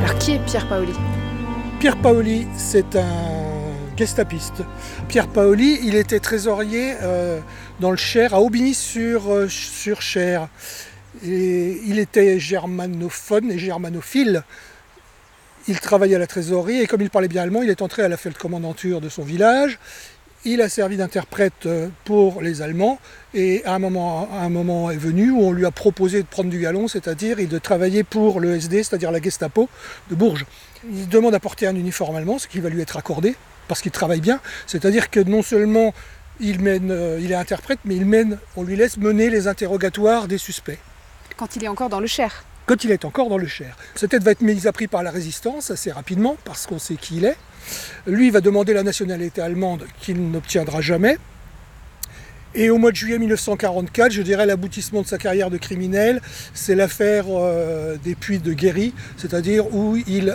Alors qui est Pierre Paoli ? Pierre Paoli, c'est un gestapiste. Pierre Paoli, il était trésorier dans le Cher, à Aubigny-sur-Cher. Et il était germanophone et germanophile. Il travaillait à la trésorerie et comme il parlait bien allemand, il est entré à la feldkommandantur de son village. Il a servi d'interprète pour les Allemands et un moment est venu où on lui a proposé de prendre du galon, c'est-à-dire de travailler pour le SD, c'est-à-dire la Gestapo de Bourges. Il demande à porter un uniforme allemand, ce qui va lui être accordé parce qu'il travaille bien. C'est-à-dire que non seulement il est interprète, mais on lui laisse mener les interrogatoires des suspects. Quand il est encore dans le Cher ? Quand il est encore dans le Cher. Cette tête va être mise à prix par la résistance assez rapidement, parce qu'on sait qui il est. Lui, il va demander la nationalité allemande qu'il n'obtiendra jamais. Et au mois de juillet 1944, je dirais l'aboutissement de sa carrière de criminel, c'est l'affaire des puits de Guéry, c'est-à-dire où il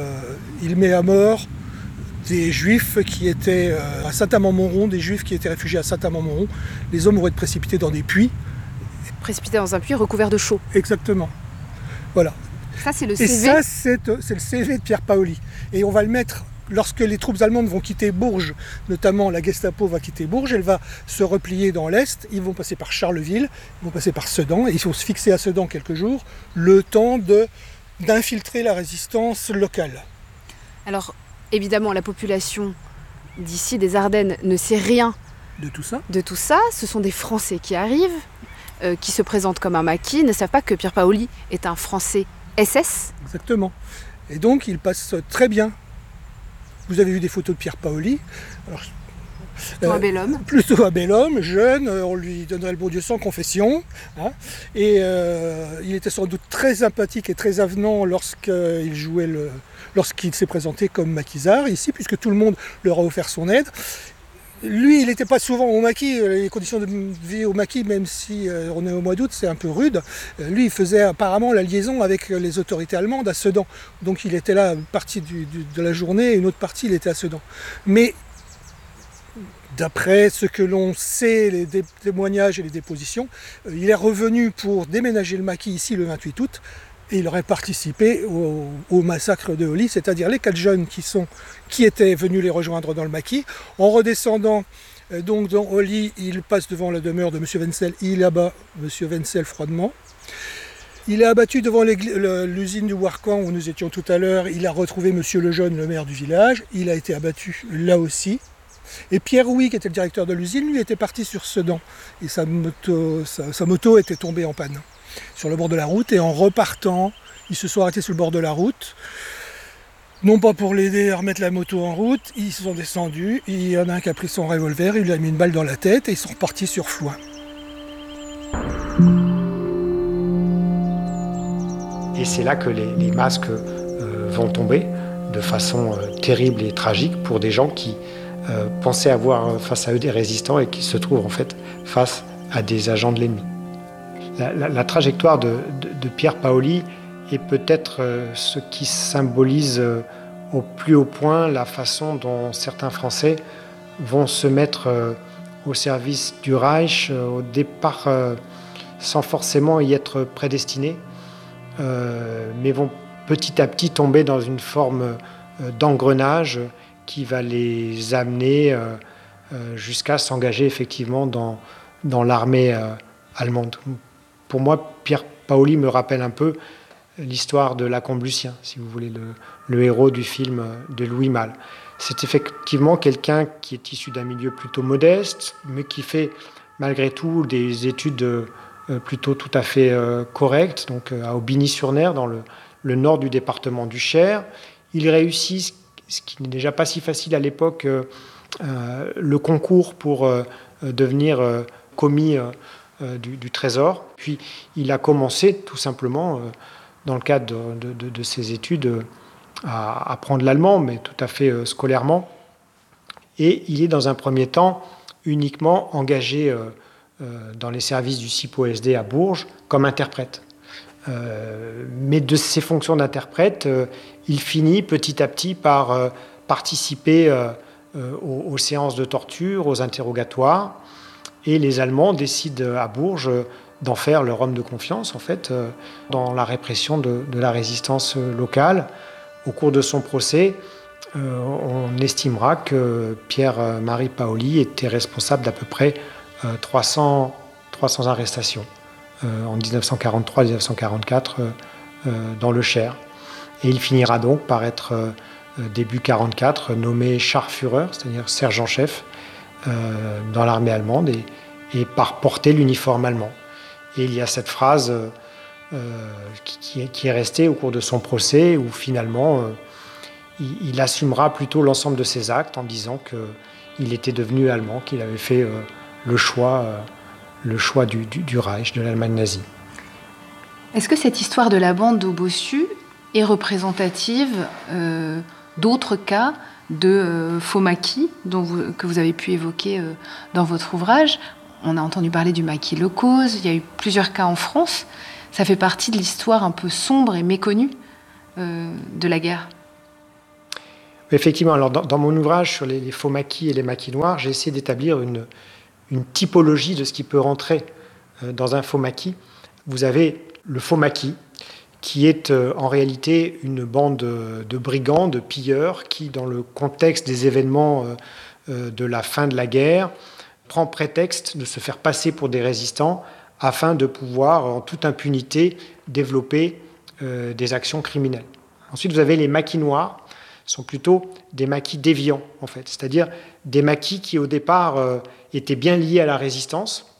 met à mort des juifs qui étaient à Saint-Amand-Montrond, des juifs qui étaient réfugiés à Saint-Amand-Montrond. Les hommes auraient été précipités dans des puits. Précipités dans un puits recouvert de chaux. Exactement. Voilà. Ça, c'est le CV. Et ça, c'est le CV de Pierre Paoli. Et on va le mettre, lorsque les troupes allemandes vont quitter Bourges, notamment la Gestapo va quitter Bourges, elle va se replier dans l'Est, ils vont passer par Charleville, ils vont passer par Sedan, et il faut se fixer à Sedan quelques jours, le temps d'infiltrer la résistance locale. Alors, évidemment, la population d'ici, des Ardennes, ne sait rien de tout ça. Ce sont des Français qui arrivent, qui se présentent comme un maquis, ne savent pas que Pierre Paoli est un Français SS. Exactement. Et donc, il passe très bien. Vous avez vu des photos de Pierre Paoli. Alors, plutôt un bel homme. Plutôt un bel homme, jeune, on lui donnerait le bon Dieu sans confession. Hein. Et il était sans doute très sympathique et très avenant lorsqu'il s'est présenté comme maquisard ici, puisque tout le monde leur a offert son aide. Lui, il n'était pas souvent au maquis, les conditions de vie au maquis, même si on est au mois d'août, c'est un peu rude. Lui, il faisait apparemment la liaison avec les autorités allemandes à Sedan. Donc il était là une partie de la journée et une autre partie, il était à Sedan. Mais d'après ce que l'on sait, les témoignages et les dépositions, il est revenu pour déménager le maquis ici le 28 août. Et il aurait participé au massacre de Olly, c'est-à-dire les 4 jeunes qui étaient venus les rejoindre dans le maquis. En redescendant donc dans Olly, il passe devant la demeure de M. Wenzel, il abat M. Wenzel froidement. Il est abattu devant l'usine du Warcan où nous étions tout à l'heure. Il a retrouvé M. Lejeune, le maire du village. Il a été abattu là aussi. Et Pierre Rouy, qui était le directeur de l'usine, lui était parti sur Sedan. Et sa moto était tombée en panne sur le bord de la route, et en repartant, ils se sont arrêtés sur le bord de la route, non pas pour l'aider à remettre la moto en route, ils se sont descendus, il y en a un qui a pris son revolver, il lui a mis une balle dans la tête, et ils sont repartis sur Floing. Et c'est là que les masques vont tomber de façon terrible et tragique pour des gens qui pensaient avoir face à eux des résistants et qui se trouvent en fait face à des agents de l'ennemi. La trajectoire de Pierre Paoli est peut-être ce qui symbolise au plus haut point la façon dont certains Français vont se mettre au service du Reich, au départ sans forcément y être prédestinés, mais vont petit à petit tomber dans une forme d'engrenage qui va les amener jusqu'à s'engager effectivement dans l'armée allemande. Pour moi, Pierre Paoli me rappelle un peu l'histoire de Lacombe Lucien, si vous voulez, le héros du film de Louis Malle. C'est effectivement quelqu'un qui est issu d'un milieu plutôt modeste, mais qui fait malgré tout des études plutôt tout à fait correctes, donc à Aubigny-sur-Ner, dans le nord du département du Cher. Il réussit, ce qui n'est déjà pas si facile à l'époque, le concours pour devenir commis du Trésor. Puis il a commencé tout simplement, dans le cadre de ses études, à apprendre l'allemand, mais tout à fait scolairement. Et il est dans un premier temps uniquement engagé dans les services du CIPO-SD à Bourges comme interprète. Mais de ses fonctions d'interprète, il finit petit à petit par participer aux séances de torture, aux interrogatoires. Et les Allemands décident à Bourges d'en faire leur homme de confiance, en fait, dans la répression de la résistance locale. Au cours de son procès, on estimera que Pierre-Marie Paoli était responsable d'à peu près 300 arrestations en 1943-1944 dans le Cher. Et il finira donc par être, début 1944, nommé Scharführer, c'est-à-dire sergent-chef dans l'armée allemande, et par porter l'uniforme allemand. Et il y a cette phrase qui est restée au cours de son procès, où finalement il assumera plutôt l'ensemble de ses actes en disant qu'il était devenu allemand, qu'il avait fait le choix du Reich, de l'Allemagne nazie. Est-ce que cette histoire de la bande au bossu est représentative d'autres cas de faux maquis que vous avez pu évoquer dans votre ouvrage? On a entendu parler du maquis Lecause, il y a eu plusieurs cas en France. Ça fait partie de l'histoire un peu sombre et méconnue de la guerre. Effectivement, alors dans mon ouvrage sur les faux maquis et les maquis noirs, j'ai essayé d'établir une typologie de ce qui peut rentrer dans un faux maquis. Vous avez le faux maquis, qui est en réalité une bande de brigands, de pilleurs, qui, dans le contexte des événements de la fin de la guerre, prend prétexte de se faire passer pour des résistants afin de pouvoir, en toute impunité, développer des actions criminelles. Ensuite, vous avez les maquis noirs, sont plutôt des maquis déviants, en fait, c'est-à-dire des maquis qui, au départ, étaient bien liés à la résistance,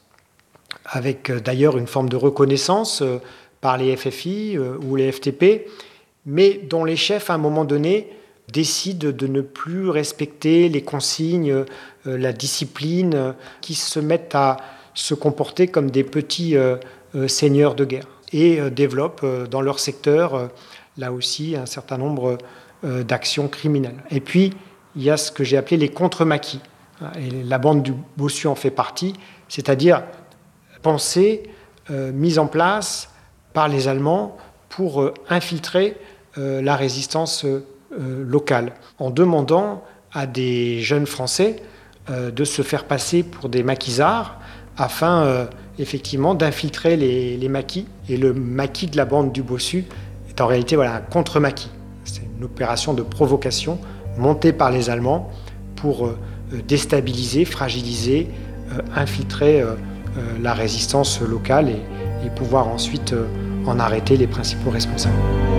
avec d'ailleurs une forme de reconnaissance par les FFI ou les FTP, mais dont les chefs, à un moment donné, décident de ne plus respecter les consignes, la discipline, qui se mettent à se comporter comme des petits seigneurs de guerre et développent dans leur secteur, là aussi, un certain nombre d'actions criminelles. Et puis, il y a ce que j'ai appelé les contre-maquis. Et la bande du bossu en fait partie, c'est-à-dire pensée mise en place par les Allemands pour infiltrer la résistance locale, en demandant à des jeunes Français de se faire passer pour des maquisards afin effectivement d'infiltrer les maquis. Et le maquis de la bande du bossu est en réalité un contre-maquis. C'est une opération de provocation montée par les Allemands pour déstabiliser, fragiliser, infiltrer la résistance locale et pouvoir ensuite en arrêter les principaux responsables.